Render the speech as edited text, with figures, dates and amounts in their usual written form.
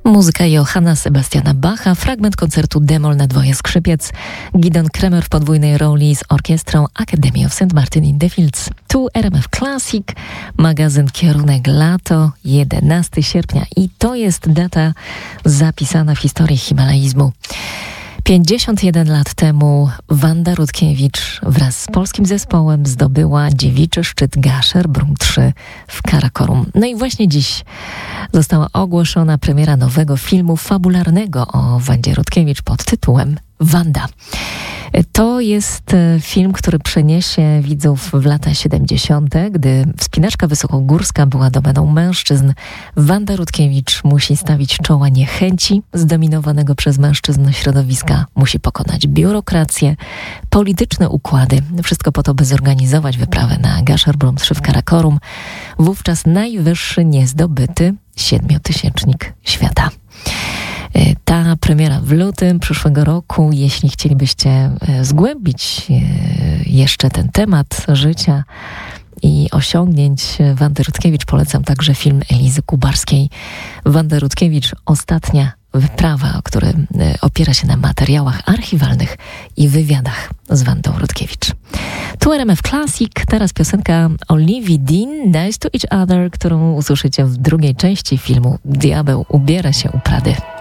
Muzyka Johanna Sebastiana Bacha, fragment koncertu d-moll na dwoje skrzypiec, Gidon Kremer w podwójnej roli z orkiestrą Academy of St. Martin in the Fields. Tu RMF Classic, magazyn Kierunek Lato, 11 sierpnia i to jest data zapisana w historii himalaizmu. 51 lat temu Wanda Rutkiewicz wraz z polskim zespołem zdobyła dziewiczy szczyt Gasherbrum 3 w Karakorum. No i właśnie dziś została ogłoszona premiera nowego filmu fabularnego o Wandzie Rutkiewicz pod tytułem Wanda. To jest film, który przeniesie widzów w lata 70., gdy wspinaczka wysokogórska była domeną mężczyzn. Wanda Rutkiewicz musi stawić czoła niechęci zdominowanego przez mężczyzn środowiska. Musi pokonać biurokrację, polityczne układy. Wszystko po to, by zorganizować wyprawę na Gasherbrum 3 w Karakorum. Wówczas najwyższy niezdobyty 7-tysięcznik świata. Ta premiera w lutym przyszłego roku. Jeśli chcielibyście zgłębić jeszcze ten temat życia i osiągnięć Wandy Rutkiewicz, polecam także film Elizy Kubarskiej. Wanda Rutkiewicz, ostatnia wyprawa, który opiera się na materiałach archiwalnych i wywiadach z Wandą Rutkiewicz. Tu RMF Classic, teraz piosenka Olivii Dean, Nice to Each Other, którą usłyszycie w drugiej części filmu Diabeł ubiera się u Prady.